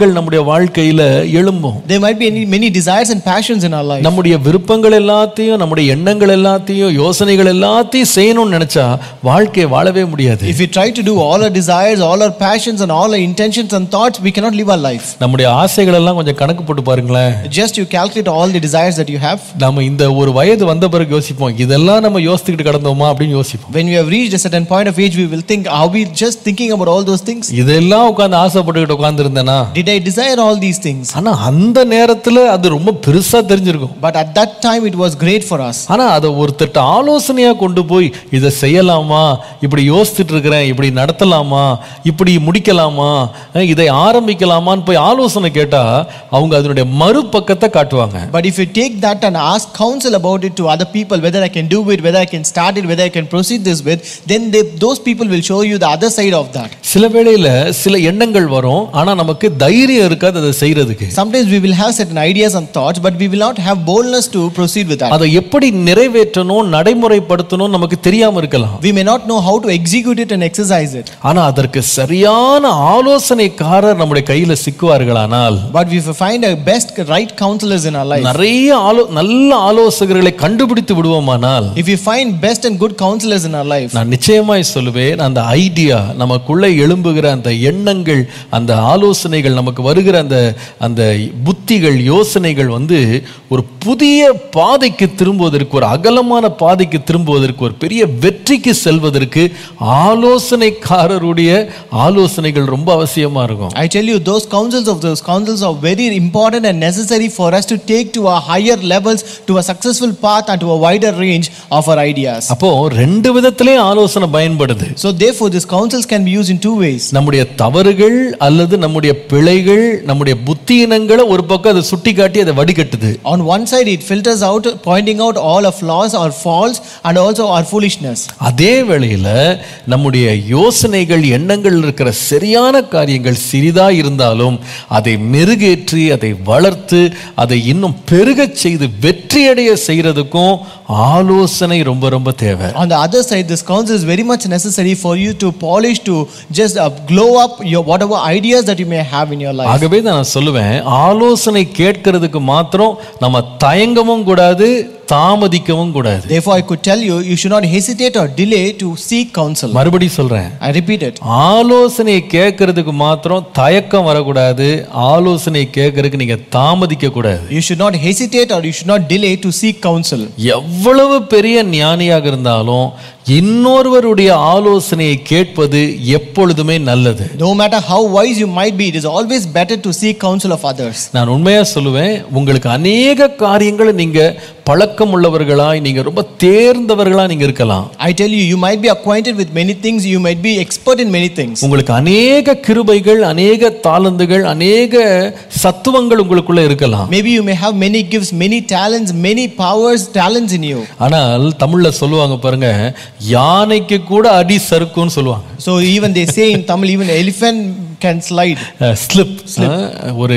விருப்பங்கள் நம்முடைய வாழ்க்கையில எழும்பும். There might be many desires and passions in our life. நம்முடைய விருப்பங்கள் எல்லாத்தையும், நம்முடைய எண்ணங்கள் எல்லாத்தையும், யோசனைகள் எல்லாத்தையும் செய்யணும்னு நினைச்சா வாழ்க்கையை வாழவே முடியாது. If we try to do all our desires, all our passions and all our intentions and thoughts, we cannot live our life. நம்முடைய ஆசைகள் எல்லாம் கொஞ்சம் கணக்கு போட்டு பாருங்களேன். Just you calculate all the desires that you have. நம்ம இந்த ஒரு வயது வந்த பிறகு யோசிப்போம், இதெல்லாம் நம்ம யோசிச்சுக்கிட்டு கடந்தோமா அப்படின்னு யோசிப்போம். When we have reached a certain point of age, we will think, are we just thinking about all those things? இதெல்லாம் உட்கார்ந்து ஆசைப்பட்டுக்கிட்டு உட்கார்ந்திருந்தேனா? Did I desire all these things? ஆனா அந்த நேரத்துல அது ரொம்ப பெருசா தெரிஞ்சிருக்கும். But at that time it was great for us. ஆனா அதை ஒருத்தட்ட ஆலோசனையா கொண்டு போய் இதை செய்யலாமா, இப்படி யோசிச்சுட்டு இருக்கிறேன், இப்படி நடத்தலாமா, இப்படி முடிக்கலாமா, இதை ஆரம்பிக்கலாமான்னு போய் ஆலோசனை கேட்டா அவங்க அதனுடைய மறுபக்கத்தை காட்டுவாங்க. But if you take that and ask counsel about it to other people, whether I can do it, whether I can start it, whether I can proceed this with, then those people will show you the other side of that. சில வேளையில சில எண்ணங்கள் வரும், ஆனா நமக்கு தைரியம் இருக்காது அதை செய்யறதுக்கு. Sometimes we will have certain ideas and thoughts, but we will not have boldness to proceed with that. அதை எப்படி நிறைவேற்றணும், நடைமுறைப்படுத்தணும் நமக்கு தெரியாம இருக்கலாம். We may not know how to execute it and exercise it. ஆனா அதற்கு சரியான ஆலோசனைக்காரர் நம்முடைய கையில சிக்குவார்களானால், but if we find a best right counselors in our life, நிறைய நல்ல ஆலோசகர்களை கண்டுபிடித்து விடுவோமானால், if we find best and good counselors in our life, நான் நிச்சயமாய் சொல்லுவேன், அந்த ஐடியா நமக்குள்ள எழும்புகிற அந்த எண்ணங்கள், அந்த ஆலோசனைகள், நமக்கு வருகிற அந்த புத்திகள், யோசனைகள் ஒரு புதிய பாதைக்கு திரும்புவதற்கு, ஒரு அகலமான பாதைக்கு திரும்புவதற்கு, ஒரு பெரிய வெற்றிக்கு செல்வதற்கு ஆலோசனைக்காரருடைய ஆலோசனைகள் ரொம்ப அவசியமா இருக்கும். I tell you, those counsels are very important and necessary for us to take to a higher levels, to a successful path and to a wider range of our ideas. அப்போ ரெண்டு விதத்திலே ஆலோசனை பயன்படுது. So therefore these counsels can be used in two ways. நம்முடைய தவறுகள் அல்லது நம்முடைய பிழைகள், நம்முடைய புத்தியினங்களை ஒரு பக்கம் அதை சுட்டிக்காட்டி அதை வடிகட்டுது. On one side it filters out, pointing out all our flaws, our faults and also our foolishness. அதே வேளையில நம்முடைய யோசனைகள், எண்ணங்கள் இருக்கிற சரியான காரியங்கள் சிறிதா இருந்தாலும் அதை மெருகேற்றி, அதை வளர்த்து, அதை இன்னும் பெருகச் செய்து வெற்றியடைய செய்யறதுக்கும் ஆலோசனை ரொம்ப ரொம்ப தேவை. On the other side, this counsel is very much necessary for you to polish, to just glow up your whatever ideas that you may have in your life. ஆகவே நான் சொல்லுவேன், ஆலோசனை கேட்கிறதுக்கு மாத்திரம் நம்ம தயங்கவும் கூடாது, தாமதிக்கவும் கூடாது. Therefore I could tell you, you should not hesitate or delay to seek counsel. மறுபடி சொல்றேன், I repeat it. ஆலோசனை கேட்கிறதுக்கு மாத்திரம் தயக்கம் வரக்கூடாது, ஆலோசனை கேட்கறதுக்கு நீங்க தாமதிக்க கூடாது. You should not hesitate or you should not delay to seek counsel. எவ்வளவு பெரிய ஞானியாக இருந்தாலும் இன்னொருவருடைய ஆலோசனையை கேட்பது எப்பொழுதுமே நல்லது. No matter how wise you might be, it is always better to seek counsel of others. நான் உண்மையா சொல்லுவேன், உங்களுக்கு அநேக காரியங்களை நீங்க பழக்கம் உள்ளவர்களாய், நீங்க ரொம்ப தேர்ந்தவர்களா நீங்க இருக்கலாம். I tell you, you might be acquainted with many things, you might be expert in many things. உங்களுக்கு அநேக கிருபைகள், அநேக தாளந்துகள், அநேக சத்துவங்கள் உங்களுக்குள்ள இருக்கலாம். Maybe you may have many gifts, many talents, many powers, talents in you. ஆனால் தமிழ்ல சொல்லுவாங்க பாருங்க, யானைக்கு கூட அடி சறுக்குன்னு சொல்லுவாங்க. So even they say in Tamil, even elephant can slide. Slip. ஒரு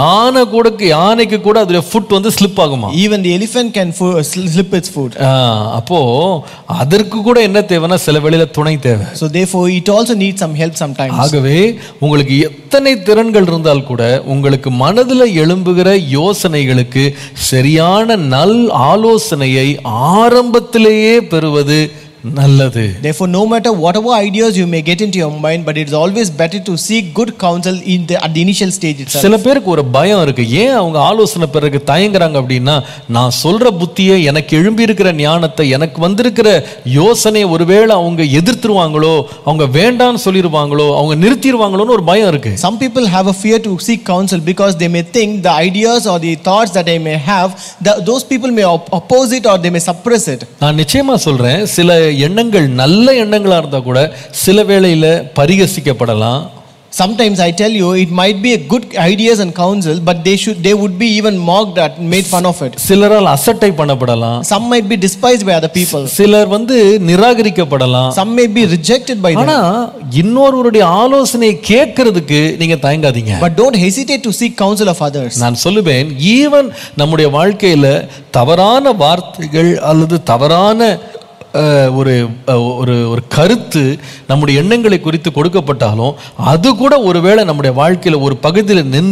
யானைக்கு கூட அதோட ஃபுட் ஸ்லிப் ஆகுமா? Even the elephant can slip its foot. அப்போ அதற்கு கூட என்ன தேவைன்னா சில வேளையில துணை தேவை. So therefore it also needs some help sometimes. ஆகவே உங்களுக்கு எத்தனை திறன்கள் இருந்தால் கூட உங்களுக்கு மனதில் எழும்புகிற யோசனைகளுக்கு சரியான நல் ஆலோசனையை ஆரம்பத்திலேயே பெறுவது நல்லது. Therefore no matter whatever ideas you may get into your mind, but it is always better to seek good counsel at the initial stage itself. சில பேருக்கு ஒரு பயம் இருக்கு, ஏன் அவங்க ஆலோசனை பெறக்கு தயங்குறாங்க அப்படின்னா, நான் சொல்ற புத்தியை, எனக்கு எழும்பி இருக்கிற ஞானத்தை, எனக்கு வந்திருக்கிற யோசனை ஒருவேளை அவங்க எதிர்த்துருவாங்களோ, அவங்க வேண்டான்னு சொல்லிடுவாங்களோ, அவங்க நிறுத்திடுவாங்களோன்னு ஒரு பயம் இருக்கு. Some people have a fear to seek counsel because they may think the ideas or the thoughts that they may have, those people may oppose it or they may suppress it. நான் நிச்சயமா சொல்றேன், சில எண்ணங்கள் நல்ல எண்ணங்களா இருந்தா கூட சில வேளையில பரிகசிக்கப்படலாம். Sometimes I tell you, it might be a good ideas and counsel, but they would be even mocked at, made fun of it. சிலரால் அசட்டை பண்ணப்படலாம். Some might be despised by other people. சிலர் நிராகரிக்கப்படலாம். Some may be rejected by them. ஆனா இன்னொருவருடைய ஆலோசனையை கேட்கிறதுக்கு நீங்க தயங்காதீங்க. But don't hesitate to seek counsel of others. நான் சொல்லுவேன், even நம்முடைய வாழ்க்கையில தவறான வார்த்தைகள் அல்லது தவறான ஒரு ஒரு கருத்து நம்முடைய எண்ணங்களை குறித்து கொடுக்கப்பட்டாலும் அது கூட ஒருவேளை நம்முடைய வாழ்க்கையில ஒரு பகுதியில் நின்று